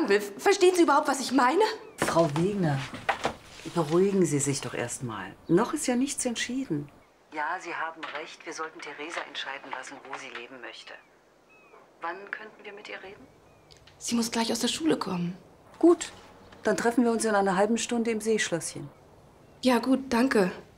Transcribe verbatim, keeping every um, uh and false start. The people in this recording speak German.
will. Verstehen Sie überhaupt, was ich meine? Frau Wegner, beruhigen Sie sich doch erst mal. Noch ist ja nichts entschieden. Ja, Sie haben recht. Wir sollten Theresa entscheiden lassen, wo sie leben möchte. Wann könnten wir mit ihr reden? Sie muss gleich aus der Schule kommen. Gut, dann treffen wir uns in einer halben Stunde im Seeschlösschen. Ja, gut, danke.